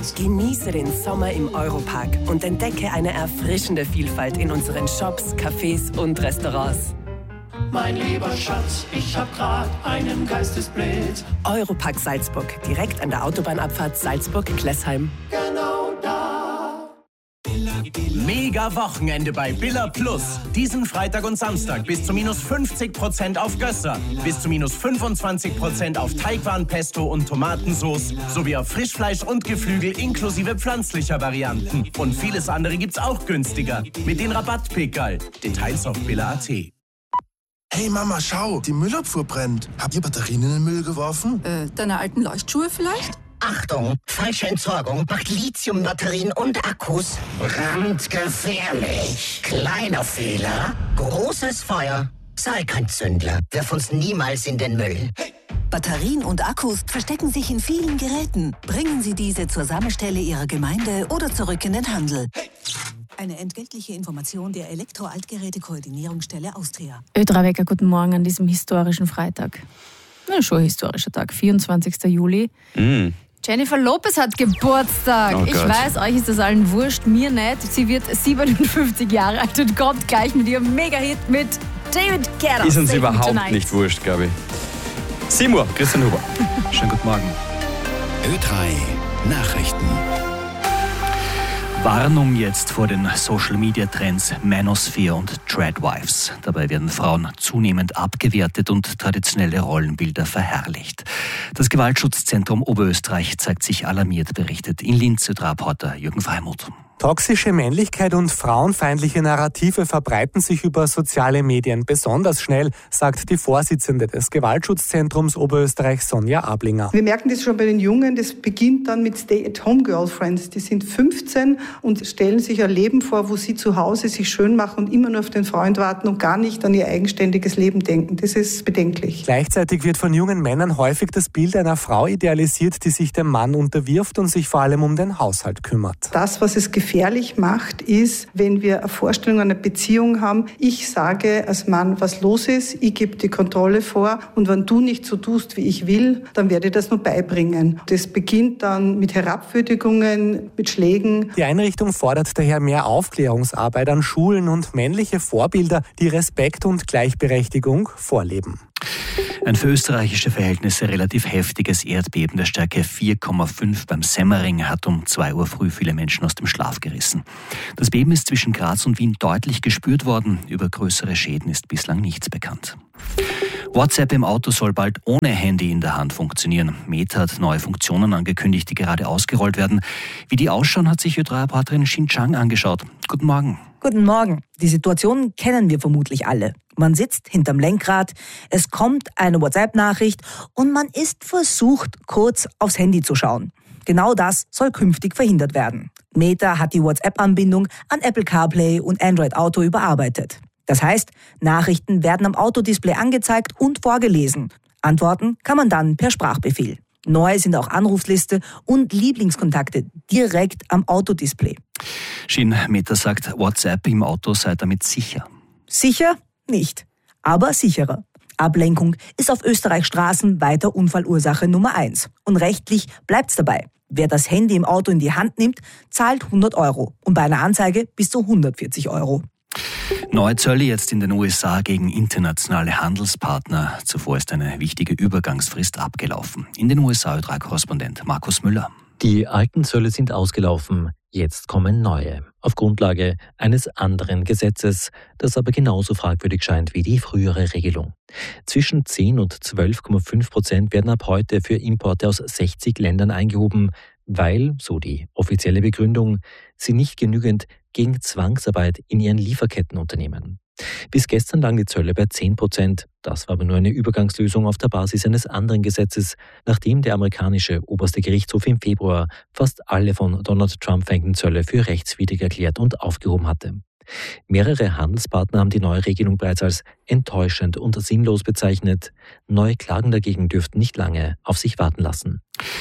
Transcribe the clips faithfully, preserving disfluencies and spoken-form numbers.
Genieße den Sommer im Europark und entdecke eine erfrischende Vielfalt in unseren Shops, Cafés und Restaurants. Mein lieber Schatz, ich hab grad einen Geistesblitz. Europark Salzburg, direkt an der Autobahnabfahrt Salzburg-Klessheim. Genau da. Mega Wochenende bei Billa Plus. Diesen Freitag und Samstag bis zu minus fünfzig Prozent auf Gösser, bis zu minus fünfundzwanzig Prozent auf Teigwaren, Pesto und Tomatensauce sowie auf Frischfleisch und Geflügel inklusive pflanzlicher Varianten. Und vieles andere gibt's auch günstiger mit den Rabattpickerl. Details auf billa punkt at. Hey Mama, schau, die Müllabfuhr brennt. Habt ihr Batterien in den Müll geworfen? Äh, deine alten Leuchtschuhe vielleicht? Achtung, falsche Entsorgung macht Lithiumbatterien und Akkus brandgefährlich. Kleiner Fehler, großes Feuer. Sei kein Zündler, wirf uns niemals in den Müll. Hey. Batterien und Akkus verstecken sich in vielen Geräten. Bringen Sie diese zur Sammelstelle Ihrer Gemeinde oder zurück in den Handel. Hey. Eine entgeltliche Information der Elektro-Altgeräte-Koordinierungsstelle Austria. Ö drei Wecker, guten Morgen an diesem historischen Freitag. Na, schon ein historischer Tag, vierundzwanzigster Juli. Mm. Jennifer Lopez hat Geburtstag. Oh ich Gott. weiß, euch ist das allen wurscht, mir nicht. Sie wird siebenundfünfzig Jahre alt und kommt gleich mit ihrem Mega-Hit mit David Guetta. Ist uns Sing überhaupt Tonight. nicht wurscht, glaube ich. sieben Uhr, Christian Huber. Schönen guten Morgen. Ö drei Nachrichten. Warnung jetzt vor den Social-Media-Trends Manosphere und Tradwives. Dabei werden Frauen zunehmend abgewertet und traditionelle Rollenbilder verherrlicht. Das Gewaltschutzzentrum Oberösterreich zeigt sich alarmiert, berichtet in Linz Ö drei Reporter Jürgen Freimuth. Toxische Männlichkeit und frauenfeindliche Narrative verbreiten sich über soziale Medien besonders schnell, sagt die Vorsitzende des Gewaltschutzzentrums Oberösterreich, Sonja Ablinger. Wir merken das schon bei den Jungen, das beginnt dann mit Stay-at-home-Girlfriends. Die sind fünfzehn und stellen sich ein Leben vor, wo sie zu Hause sich schön machen und immer nur auf den Freund warten und gar nicht an ihr eigenständiges Leben denken. Das ist bedenklich. Gleichzeitig wird von jungen Männern häufig das Bild einer Frau idealisiert, die sich dem Mann unterwirft und sich vor allem um den Haushalt kümmert. Das, was es gefährlich macht, ist, wenn wir eine Vorstellung einer Beziehung haben, ich sage als Mann, was los ist, ich gebe die Kontrolle vor und wenn du nicht so tust, wie ich will, dann werde ich das nur beibringen. Das beginnt dann mit Herabwürdigungen, mit Schlägen. Die Einrichtung fordert daher mehr Aufklärungsarbeit an Schulen und männliche Vorbilder, die Respekt und Gleichberechtigung vorleben. Ein für österreichische Verhältnisse relativ heftiges Erdbeben der Stärke vier Komma fünf beim Semmering hat um zwei Uhr früh viele Menschen aus dem Schlaf gerissen. Das Beben ist zwischen Graz und Wien deutlich gespürt worden. Über größere Schäden ist bislang nichts bekannt. WhatsApp im Auto soll bald ohne Handy in der Hand funktionieren. Meta hat neue Funktionen angekündigt, die gerade ausgerollt werden. Wie die ausschauen, hat sich Ö drei Reporterin Xin Chang angeschaut. Guten Morgen. Guten Morgen. Die Situation kennen wir vermutlich alle. Man sitzt hinterm Lenkrad, es kommt eine WhatsApp-Nachricht und man ist versucht, kurz aufs Handy zu schauen. Genau das soll künftig verhindert werden. Meta hat die WhatsApp-Anbindung an Apple CarPlay und Android Auto überarbeitet. Das heißt, Nachrichten werden am Autodisplay angezeigt und vorgelesen. Antworten kann man dann per Sprachbefehl. Neu sind auch Anrufsliste und Lieblingskontakte direkt am Autodisplay. Shin, Meta sagt, WhatsApp im Auto sei damit sicher. Sicher? Nicht. Aber sicherer. Ablenkung ist auf Österreichs Straßen weiter Unfallursache Nummer eins. Und rechtlich bleibt's dabei. Wer das Handy im Auto in die Hand nimmt, zahlt hundert Euro. Und bei einer Anzeige bis zu hundertvierzig Euro. Neue Zölle jetzt in den U S A gegen internationale Handelspartner. Zuvor ist eine wichtige Übergangsfrist abgelaufen. In den U S A Ö drei Korrespondent Markus Müller. Die alten Zölle sind ausgelaufen. Jetzt kommen neue. Auf Grundlage eines anderen Gesetzes, das aber genauso fragwürdig scheint wie die frühere Regelung. Zwischen zehn und zwölf Komma fünf Prozent werden ab heute für Importe aus sechzig Ländern eingehoben, weil, so die offizielle Begründung, sie nicht genügend gegen Zwangsarbeit in ihren Lieferketten unternehmen. Bis gestern lagen die Zölle bei zehn Prozent. Das war aber nur eine Übergangslösung auf der Basis eines anderen Gesetzes, nachdem der amerikanische oberste Gerichtshof im Februar fast alle von Donald Trump verhängten Zölle für rechtswidrig erklärt und aufgehoben hatte. Mehrere Handelspartner haben die neue Regelung bereits als enttäuschend und sinnlos bezeichnet. Neue Klagen dagegen dürften nicht lange auf sich warten lassen.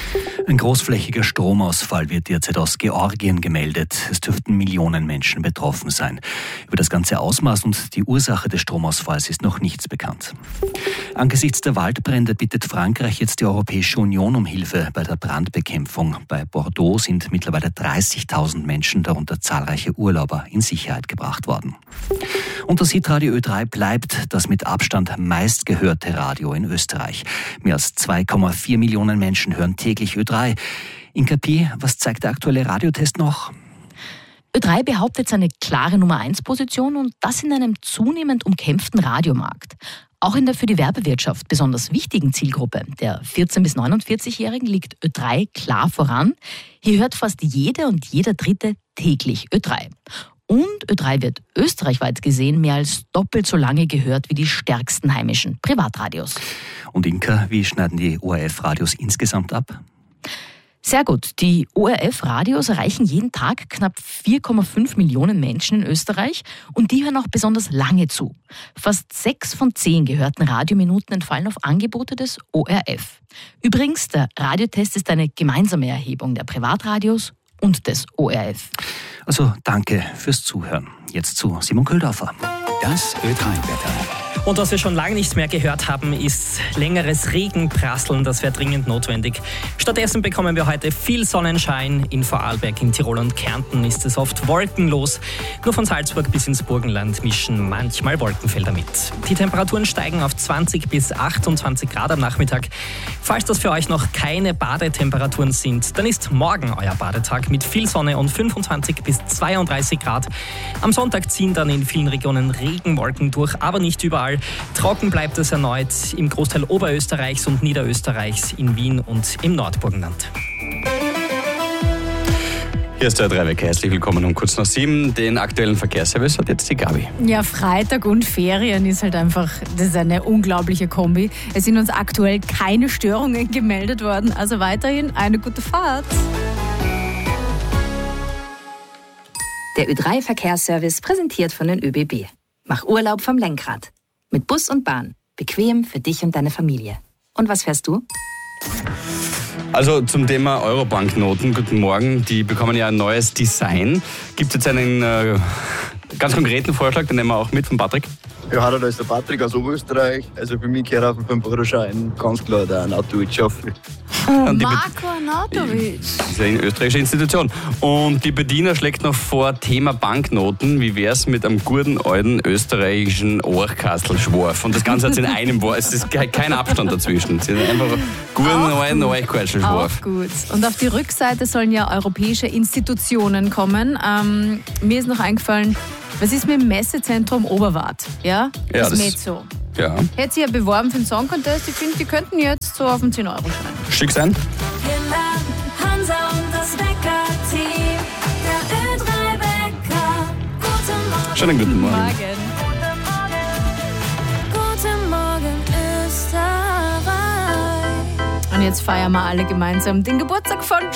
Ein großflächiger Stromausfall wird derzeit aus Georgien gemeldet. Es dürften Millionen Menschen betroffen sein. Über das ganze Ausmaß und die Ursache des Stromausfalls ist noch nichts bekannt. Angesichts der Waldbrände bittet Frankreich jetzt die Europäische Union um Hilfe bei der Brandbekämpfung. Bei Bordeaux sind mittlerweile dreißigtausend Menschen, darunter zahlreiche Urlauber, in Sicherheit gebracht worden. Und das Hitradio Ö drei bleibt das mit Abstand meistgehörte Radio in Österreich. Mehr als zwei Komma vier Millionen Menschen hören täglich Ö drei. Inka P., was zeigt der aktuelle Radiotest noch? Ö drei behauptet seine klare Nummer eins Position und das in einem zunehmend umkämpften Radiomarkt. Auch in der für die Werbewirtschaft besonders wichtigen Zielgruppe, der vierzehn- bis neunundvierzig-Jährigen, liegt Ö drei klar voran. Hier hört fast jede und jeder Dritte täglich Ö drei. Und Ö drei wird österreichweit gesehen mehr als doppelt so lange gehört wie die stärksten heimischen Privatradios. Und Inka, wie schneiden die O R F-Radios insgesamt ab? Sehr gut. Die O R F-Radios erreichen jeden Tag knapp vier Komma fünf Millionen Menschen in Österreich und die hören auch besonders lange zu. Fast sechs von zehn gehörten Radiominuten entfallen auf Angebote des O R F. Übrigens, der Radiotest ist eine gemeinsame Erhebung der Privatradios und des O R F. Also danke fürs Zuhören. Jetzt zu Simon Köhldorfer. Das Ö drei-Wetter. Und was wir schon lange nicht mehr gehört haben, ist längeres Regenprasseln. Das wäre dringend notwendig. Stattdessen bekommen wir heute viel Sonnenschein. In Vorarlberg, in Tirol und Kärnten ist es oft wolkenlos. Nur von Salzburg bis ins Burgenland mischen manchmal Wolkenfelder mit. Die Temperaturen steigen auf zwanzig bis achtundzwanzig Grad am Nachmittag. Falls das für euch noch keine Badetemperaturen sind, dann ist morgen euer Badetag mit viel Sonne und fünfundzwanzig bis zweiunddreißig Grad. Am Sonntag ziehen dann in vielen Regionen Regenwolken durch, aber nicht überall. Trocken bleibt es erneut im Großteil Oberösterreichs und Niederösterreichs, in Wien und im Nordburgenland. Hier ist der Ö drei-Wecker. Herzlich willkommen um kurz nach sieben. Den aktuellen Verkehrsservice hat jetzt die Gabi. Ja, Freitag und Ferien ist halt einfach, das ist eine unglaubliche Kombi. Es sind uns aktuell keine Störungen gemeldet worden, also weiterhin eine gute Fahrt. Der Ö drei-Verkehrsservice präsentiert von den ÖBB. Mach Urlaub vom Lenkrad. Mit Bus und Bahn. Bequem für dich und deine Familie. Und was fährst du? Also zum Thema Eurobanknoten, guten Morgen. Die bekommen ja ein neues Design. Gibt es jetzt einen äh, ganz konkreten Vorschlag, den nehmen wir auch mit von Patrick? Ja, hallo, da ist der Patrick aus Oberösterreich. Also für mich gehört auf den fünf Euro Schein ganz klar der Arnautovic-Schaffel. Oh, Marko Arnautovic. Das ist eine österreichische Institution. Und die Bediener schlägt noch vor, Thema Banknoten. Wie wär's mit einem guten alten österreichischen Orchkastelschworf? Und das Ganze hat in einem Wort. Es ist kein Abstand dazwischen. Es ist einfach guten alten Orchkastelschworf. Auch gut. Und auf die Rückseite sollen ja europäische Institutionen kommen. Ähm, mir ist noch eingefallen, was ist mit dem Messezentrum Oberwart? Ja, ja das, das Mezzo. Ja. Hätte sie ja beworben für den Song Contest. Ich finde, die könnten jetzt so auf den zehn Euro Schein. Schick sein. Hansa und das Wecker-Team. Der Ö drei-Wecker. Guten Morgen. Schönen guten Morgen. Morgen. Guten Morgen, Österreich. Und jetzt feiern wir alle gemeinsam den Geburtstag von